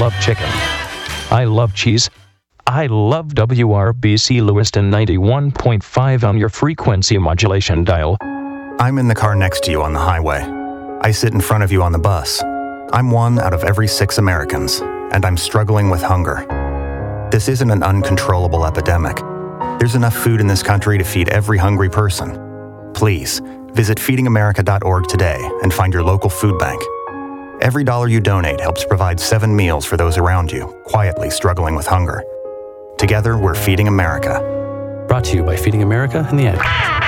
love chicken. I love cheese. I love WRBC Lewiston 91.5 on your frequency modulation dial. I'm in the car next to you on the highway. I sit in front of you on the bus. I'm one out of every 6 Americans, and I'm struggling with hunger. This isn't an uncontrollable epidemic. There's enough food in this country to feed every hungry person. Please, visit feedingamerica.org today and find your local food bank. Every dollar you donate helps provide 7 meals for those around you, quietly struggling with hunger. Together, we're Feeding America. Brought to you by Feeding America and the Ag.